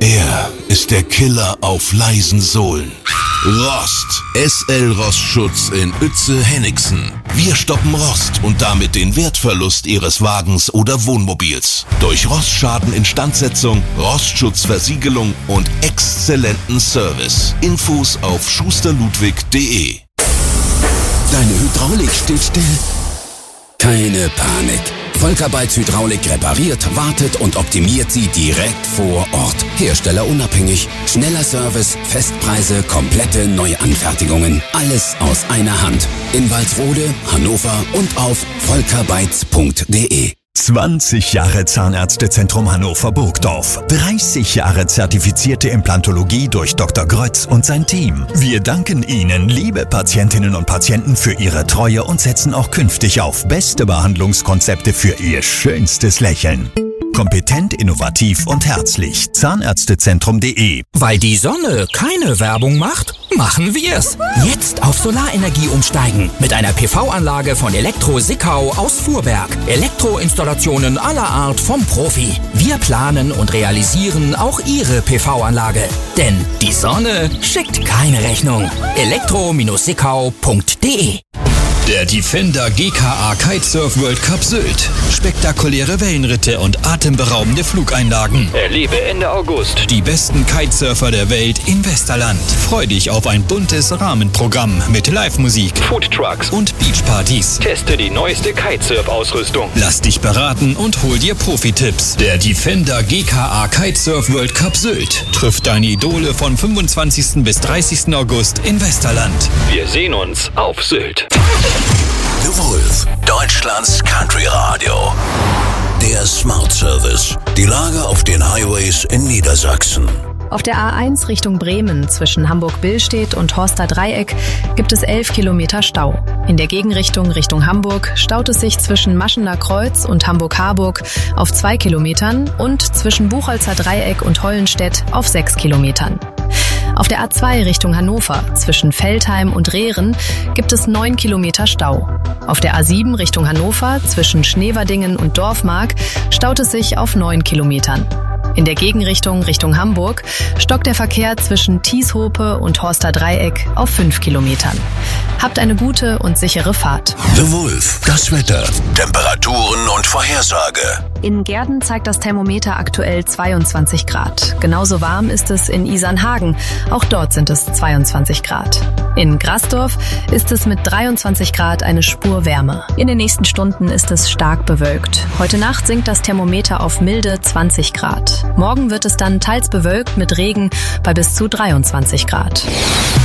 Er ist der Killer auf leisen Sohlen. Rost. SL Rostschutz in Uetze-Henningsen. Wir stoppen Rost und damit den Wertverlust Ihres Wagens oder Wohnmobils. Durch Rostschaden, Instandsetzung, Rostschutzversiegelung und exzellenten Service. Infos auf schusterludwig.de. Deine Hydraulik steht still? Keine Panik. Volkerbeits Hydraulik repariert, wartet und optimiert sie direkt vor Ort. Herstellerunabhängig, schneller Service, Festpreise, komplette Neuanfertigungen. Alles aus einer Hand. In Walsrode, Hannover und auf volkerbeits.de. 20 Jahre Zahnärztezentrum Hannover-Burgdorf. 30 Jahre zertifizierte Implantologie durch Dr. Grötz und sein Team. Wir danken Ihnen, liebe Patientinnen und Patienten, für Ihre Treue und setzen auch künftig auf beste Behandlungskonzepte für Ihr schönstes Lächeln. Kompetent, innovativ und herzlich. Zahnärztezentrum.de. Weil die Sonne keine Werbung macht, machen wir's. Jetzt auf Solarenergie umsteigen. Mit einer PV-Anlage von Elektro Sickau aus Fuhrberg. Elektroinstallationen aller Art vom Profi. Wir planen und realisieren auch Ihre PV-Anlage. Denn die Sonne schickt keine Rechnung. elektro-sickau.de. Der Defender GKA Kitesurf World Cup Sylt. Spektakuläre Wellenritte und atemberaubende Flugeinlagen. Erlebe Ende August die besten Kitesurfer der Welt in Westerland. Freu dich auf ein buntes Rahmenprogramm mit Live-Musik, Foodtrucks und Beachpartys. Teste die neueste Kitesurf-Ausrüstung. Lass dich beraten und hol dir Profi-Tipps. Der Defender GKA Kitesurf World Cup Sylt trifft deine Idole von 25. bis 30. August in Westerland. Wir sehen uns auf Sylt. The Wolf, Deutschlands Country Radio. Der Smart Service. Die Lage auf den Highways in Niedersachsen. Auf der A1 Richtung Bremen zwischen Hamburg-Billstedt und Horster Dreieck gibt es 11 Kilometer Stau. In der Gegenrichtung Richtung Hamburg staut es sich zwischen Maschener Kreuz und Hamburg-Harburg auf 2 Kilometern und zwischen Buchholzer Dreieck und Hollenstedt auf 6 Kilometern. Auf der A2 Richtung Hannover zwischen Veltheim und Rehren gibt es 9 Kilometer Stau. Auf der A7 Richtung Hannover zwischen Schneverdingen und Dorfmark staut es sich auf 9 Kilometern. In der Gegenrichtung Richtung Hamburg stockt der Verkehr zwischen Tieshope und Horster Dreieck auf 5 Kilometern. Habt eine gute und sichere Fahrt. The Wolf, das Wetter, Temperaturen und Vorhersage. In Gehrden zeigt das Thermometer aktuell 22 Grad. Genauso warm ist es in Isernhagen. Auch dort sind es 22 Grad. In Grasdorf ist es mit 23 Grad eine Spur wärmer. In den nächsten Stunden ist es stark bewölkt. Heute Nacht sinkt das Thermometer auf milde 20 Grad. Morgen wird es dann teils bewölkt mit Regen bei bis zu 23 Grad.